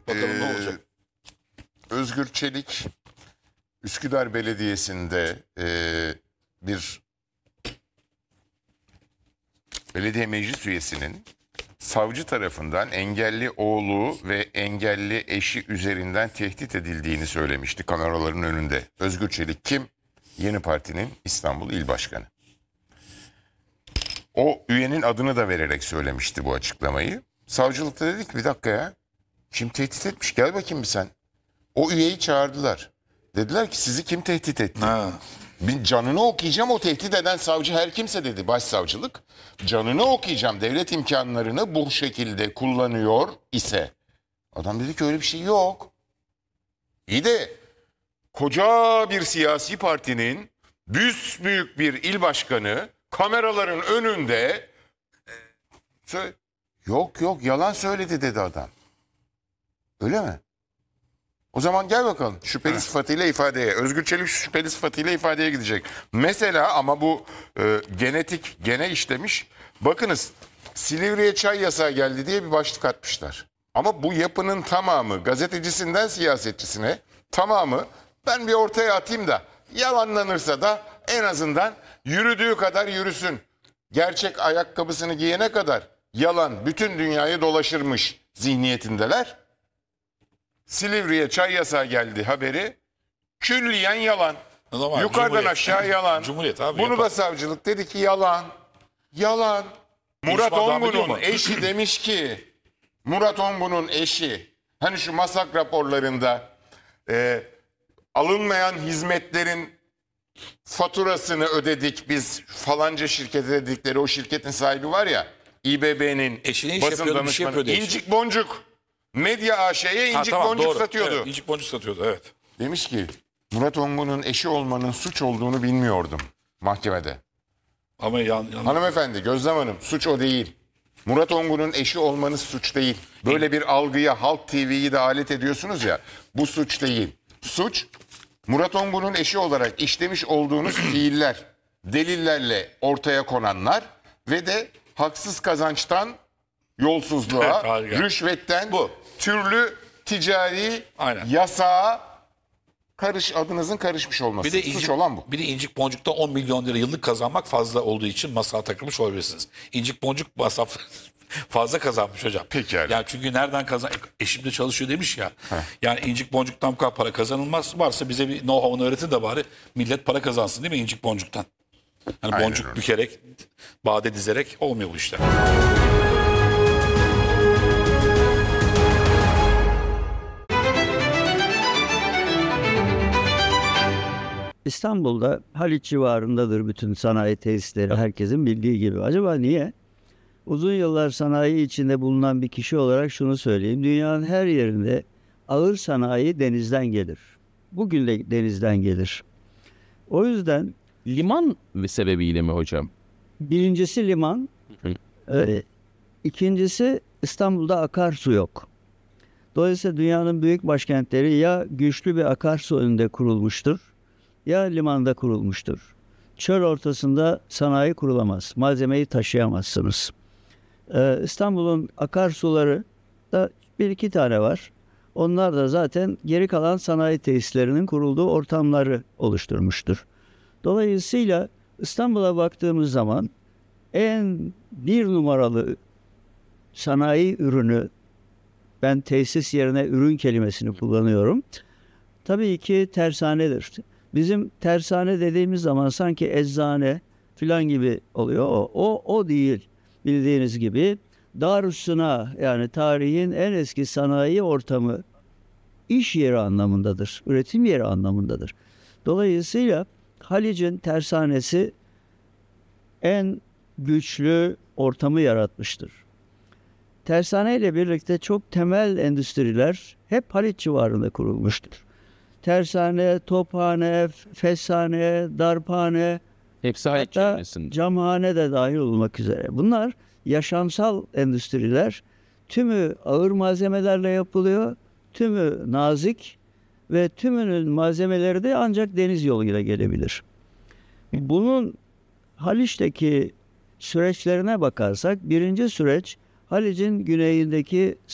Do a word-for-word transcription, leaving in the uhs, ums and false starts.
Bakalım Ee, ne olacak. Özgür Çelik Üsküdar Belediyesi'nde e, bir belediye meclis üyesinin savcı tarafından engelli oğlu ve engelli eşi üzerinden tehdit edildiğini söylemişti kameraların önünde. Özgür Çelik kim? Yeni Parti'nin İstanbul İl Başkanı. O üyenin adını da vererek söylemişti bu açıklamayı. Savcılıkta dedik bir dakika ya. Kim tehdit etmiş? Gel bakayım bir sen. O üyeyi çağırdılar. Dediler ki sizi kim tehdit etti? Ha. Bir canını okuyacağım, o tehdit eden savcı her kimse dedi başsavcılık. Canını okuyacağım, devlet imkanlarını bu şekilde kullanıyor ise. Adam dedi ki öyle bir şey yok. İyi de koca bir siyasi partinin büyük bir il başkanı kameraların önünde söyle, yok yok yalan söyledi dedi adam. Öyle mi? O zaman gel bakalım şüpheli sıfatıyla ifadeye. Özgür Çelik şüpheli sıfatıyla ifadeye gidecek. Mesela ama bu e, genetik gene işlemiş. Bakınız Silivri'ye çay yasağı geldi diye bir başlık atmışlar. Ama bu yapının tamamı gazetecisinden siyasetçisine tamamı ben bir ortaya atayım da yalanlanırsa da en azından yürüdüğü kadar yürüsün. Gerçek ayakkabısını giyene kadar yalan bütün dünyayı dolaşırmış zihniyetindeler. Silivri'ye çay yasağı geldi haberi külliyen yalan. Ama Yukarıdan Cumhuriyet. aşağı yalan. Cumhuriyet abi, Bunu yapar. da savcılık dedi ki yalan. Yalan. Murat İş adamı biliyor Ongun'un mu? eşi demiş ki Murat Ongun'un eşi hani şu masak raporlarında e, alınmayan hizmetlerin faturasını ödedik biz falanca şirkete dedikleri o şirketin sahibi var ya İBB'nin Eşi ne iş basın yapıyordu, bir şey danışmanı yapıyordu eşi. İncik Boncuk Medya A Ş'ye Ha, incik tamam, boncuk doğru. satıyordu. Evet, incik boncuk satıyordu evet. Demiş ki Murat Ongun'un eşi olmanın suç olduğunu bilmiyordum mahkemede. Ama yan, yan... Hanımefendi Gözlem Hanım suç o değil. Murat Ongun'un eşi olmanız suç değil. Böyle bir algıya Halk T V'yi de alet ediyorsunuz ya bu suç değil. Suç Murat Ongun'un eşi olarak işlemiş olduğunuz fiiller, delillerle ortaya konanlar ve de haksız kazançtan yolsuzluğa, Evet, harika. rüşvetten, Bu. türlü ticari Aynen. yasağa karış adınızın karışmış olması. Bir de Suç incik, olan bu. bir de incik boncukta on milyon lira yıllık kazanmak fazla olduğu için masaya takılmış olabilirsiniz. İncik boncuk masraf fazla kazanmış hocam. Pekala. Yani çünkü nereden kazan eşim de çalışıyor demiş ya. Yani incik boncuktan bu kadar para kazanılmaz. Varsa bize bir know-how'unu öğretin de bari millet para kazansın değil mi incik boncuktan? Hani Aynen boncuk öyle. bükerek, bade dizerek olmuyor bu işler. İstanbul'da Haliç civarındadır bütün sanayi tesisleri herkesin bildiği gibi. Acaba niye? Uzun yıllar sanayi içinde bulunan bir kişi olarak şunu söyleyeyim. Dünyanın her yerinde ağır sanayi denizden gelir. Bugün de denizden gelir. O yüzden Liman sebebiyle mi hocam? birincisi liman, e, ikincisi İstanbul'da akarsu yok. Dolayısıyla dünyanın büyük başkentleri ya güçlü bir akarsu önünde kurulmuştur ya limanda kurulmuştur. Çöl ortasında sanayi kurulamaz. Malzemeyi taşıyamazsınız. Ee, İstanbul'un akarsuları da bir iki tane var. Onlar da zaten geri kalan sanayi tesislerinin kurulduğu ortamları oluşturmuştur. Dolayısıyla İstanbul'a baktığımız zaman en bir numaralı sanayi ürünü, ben tesis yerine ürün kelimesini kullanıyorum. Tabii ki tersanedir. Bizim tersane dediğimiz zaman sanki eczane filan gibi oluyor. O, o, o değil bildiğiniz gibi. Darüssına yani tarihin en eski sanayi ortamı iş yeri anlamındadır. Üretim yeri anlamındadır. Dolayısıyla Halic'in tersanesi en güçlü ortamı yaratmıştır. Tersane ile birlikte çok temel endüstriler hep Haliç civarında kurulmuştur. Tersane, tophane, feshane, darphane, Hepsi Haliç hatta çevresinde. camhane de dahil olmak üzere. Bunlar yaşamsal endüstriler. Tümü ağır malzemelerle yapılıyor, tümü nazik ve tümünün malzemeleri de ancak deniz yoluyla gelebilir. Bunun Haliç'teki süreçlerine bakarsak birinci süreç Halic'in güneyindeki